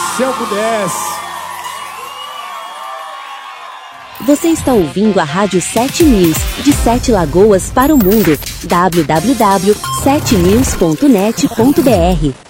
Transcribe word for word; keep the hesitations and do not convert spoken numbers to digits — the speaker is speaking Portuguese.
Se eu pudesse. Você está ouvindo a Rádio sete News, de Sete Lagoas para o mundo. w w w ponto sete news ponto net ponto b r